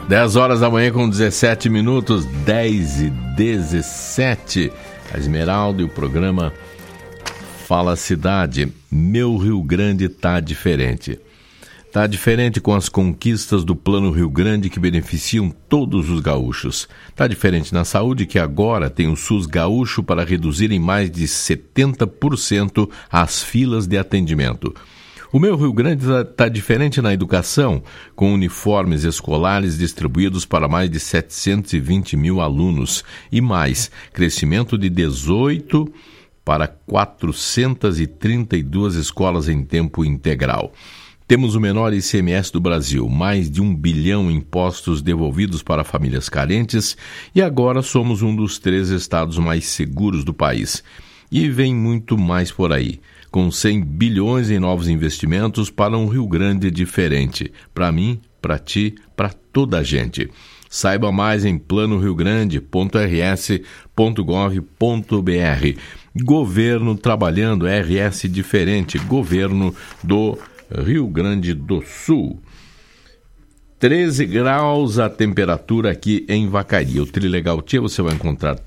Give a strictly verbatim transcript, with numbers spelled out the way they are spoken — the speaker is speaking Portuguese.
dez horas da manhã com dezessete minutos, dez e dezessete. A Esmeralda e o programa Fala Cidade. Meu Rio Grande tá diferente. Tá diferente com as conquistas do Plano Rio Grande que beneficiam todos os gaúchos. Tá diferente na saúde, que agora tem o SUS gaúcho para reduzir em mais de setenta por cento as filas de atendimento. O meu Rio Grande está diferente na educação, com uniformes escolares distribuídos para mais de setecentos e vinte mil alunos e mais, crescimento de dezoito para quatrocentas e trinta e duas escolas em tempo integral. Temos o menor I C M S do Brasil, mais de um bilhão em impostos devolvidos para famílias carentes e agora somos um dos três estados mais seguros do país. E vem muito mais por aí, com cem bilhões em novos investimentos para um Rio Grande diferente. Para mim, para ti, para toda a gente. Saiba mais em plano rio grande ponto r s ponto gov ponto b r. Governo trabalhando, R S diferente, governo do Rio Grande do Sul. treze graus a temperatura aqui em Vacaria. O Trilegal Tia você vai encontrar